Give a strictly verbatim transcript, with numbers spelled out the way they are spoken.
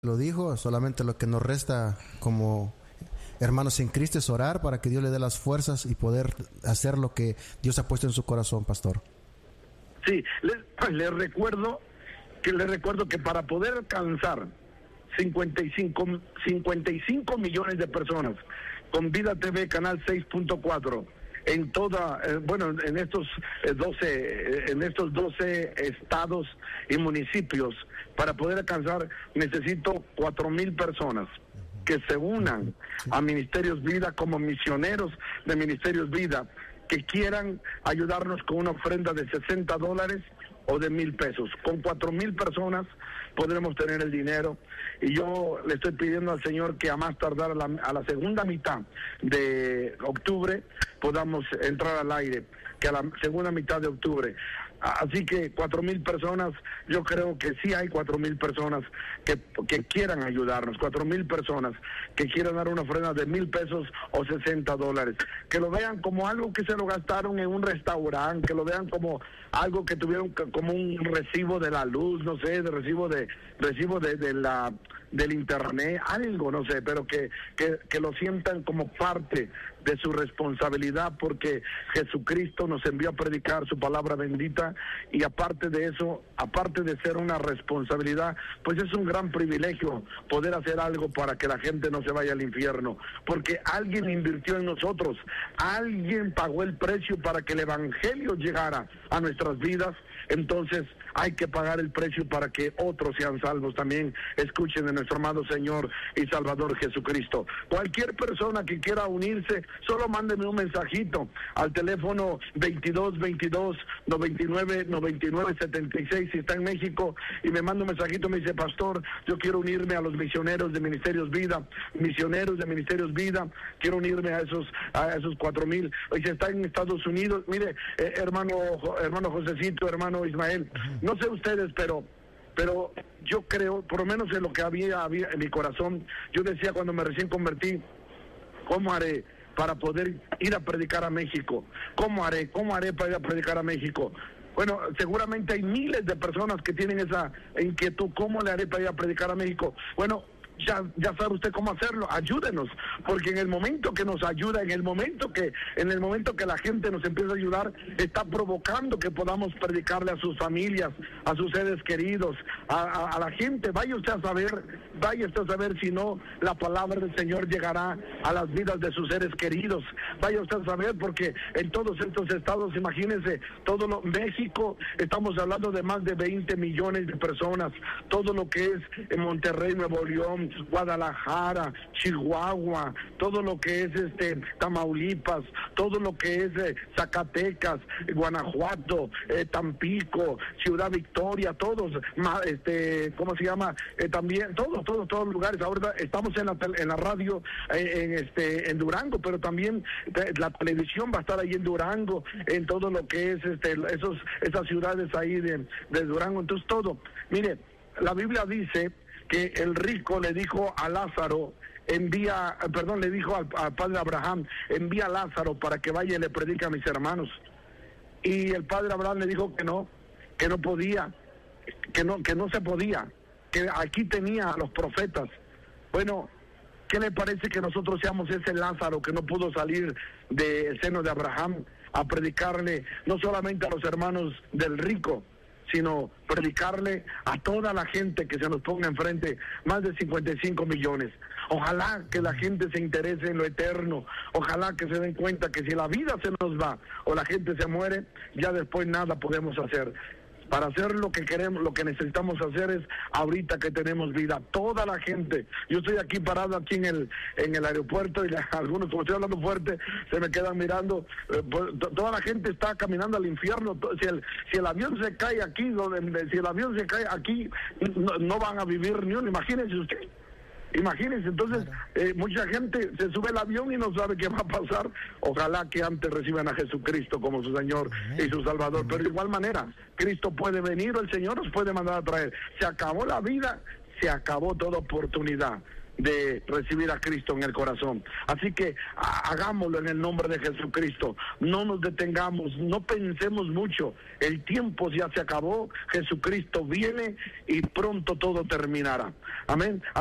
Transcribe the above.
lo dijo, solamente lo que nos resta como hermanos en Cristo es orar para que Dios le dé las fuerzas y poder hacer lo que Dios ha puesto en su corazón, pastor. Sí, les, les recuerdo que les recuerdo que para poder alcanzar cincuenta y cinco millones de personas con Vida T V Canal seis punto cuatro en toda, eh, bueno, en estos eh, doce, eh, en estos doce estados y municipios, para poder alcanzar necesito cuatro mil personas que se unan a Ministerios Vida como misioneros de Ministerios Vida, que quieran ayudarnos con una ofrenda de sesenta dólares o de mil pesos. Con cuatro mil personas podremos tener el dinero, y yo le estoy pidiendo al Señor que a más tardar a la, a la segunda mitad de octubre podamos entrar al aire, que a la segunda mitad de octubre. Así que cuatro mil personas, yo creo que sí hay cuatro mil personas que, que quieran ayudarnos, cuatro mil personas que quieran dar una ofrenda de mil pesos o sesenta dólares, que lo vean como algo que se lo gastaron en un restaurante, que lo vean como algo que tuvieron como un recibo de la luz, no sé, de recibo de recibo de, de la del internet, algo, no sé, pero que, que, que lo sientan como parte de su responsabilidad, porque Jesucristo nos envió a predicar su palabra bendita, y aparte de eso, aparte de ser una responsabilidad, pues es un gran privilegio poder hacer algo para que la gente no se vaya al infierno, porque alguien invirtió en nosotros, alguien pagó el precio para que el evangelio llegara a nuestras vidas. Entonces hay que pagar el precio para que otros sean salvos también. Escuchen de nuestro amado Señor y Salvador Jesucristo. Cualquier persona que quiera unirse, solo mándeme un mensajito al teléfono veintidós veintidós noventa y nueve noventa y nueve setenta y seis si está en México, y me manda un mensajito, me dice: pastor, yo quiero unirme a los misioneros de Ministerios Vida, misioneros de Ministerios Vida, quiero unirme a esos a esos cuatro mil. Hoy se está en Estados Unidos, mire, eh, hermano hermano Josecito, hermano Ismael, no sé ustedes, pero pero yo creo, por lo menos en lo que había, había en mi corazón, yo decía cuando me recién convertí: ¿cómo haré para poder ir a predicar a México? ¿Cómo haré? ¿Cómo haré para ir a predicar a México? Bueno, seguramente hay miles de personas que tienen esa inquietud: ¿cómo le haré para ir a predicar a México? Bueno, Ya, ya sabe usted cómo hacerlo, ayúdenos, porque en el momento que nos ayuda, en el momento que en el momento que la gente nos empieza a ayudar, está provocando que podamos predicarle a sus familias, a sus seres queridos, a, a, a la gente. Vaya usted a saber, vaya usted a saber si no la palabra del Señor llegará a las vidas de sus seres queridos. Vaya usted a saber, porque en todos estos estados, imagínense, todo lo, México, estamos hablando de más de veinte millones de personas, todo lo que es en Monterrey, Nuevo León, Guadalajara, Chihuahua, todo lo que es este Tamaulipas, todo lo que es eh, Zacatecas, Guanajuato, eh, Tampico, Ciudad Victoria, todos, ma, este, ¿cómo se llama? Eh, también todos, todos, todos los lugares. Ahora estamos en la en la radio eh, en este en Durango, pero también eh, la televisión va a estar ahí en Durango, en todo lo que es este esos esas ciudades ahí de, de Durango. Entonces todo, mire, la Biblia dice que el rico le dijo a Lázaro: envía, perdón, le dijo al, al padre Abraham: envía a Lázaro para que vaya y le predique a mis hermanos. Y el padre Abraham le dijo que no, que no podía, que no, que no se podía, que aquí tenía a los profetas. Bueno, ¿qué le parece que nosotros seamos ese Lázaro que no pudo salir del seno de Abraham a predicarle no solamente a los hermanos del rico, sino predicarle a toda la gente que se nos ponga enfrente, más de cincuenta y cinco millones? Ojalá que la gente se interese en lo eterno, ojalá que se den cuenta que si la vida se nos va o la gente se muere, ya después nada podemos hacer. Para hacer lo que queremos, lo que necesitamos hacer es ahorita que tenemos vida, toda la gente. Yo estoy aquí parado aquí en el en el aeropuerto, y la, algunos, como estoy hablando fuerte, se me quedan mirando. Eh, pues, toda la gente está caminando al infierno. Si el si el avión se cae aquí, donde, si el avión se cae aquí, no, no van a vivir ni uno. Imagínense usted. Imagínense, entonces, claro. eh, mucha gente se sube al avión y no sabe qué va a pasar. Ojalá que antes reciban a Jesucristo como su Señor Amén. Y su Salvador. Amén. Pero de igual manera, Cristo puede venir, o el Señor nos puede mandar a traer. Se acabó la vida, se acabó toda oportunidad. de recibir a Cristo en el corazón. Así que hagámoslo en el nombre de Jesucristo. No nos detengamos, no pensemos mucho. El tiempo ya se acabó, Jesucristo viene y pronto todo terminará. Amén.